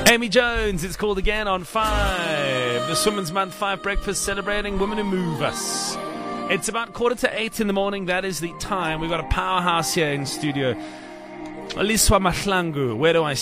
Amy Jones, it's called again on 5. The Women's Month 5 breakfast celebrating women who move us. It's about 7:45 in the morning. That is the time. We've got a powerhouse here in studio. Aliswa Mahlangu, where do I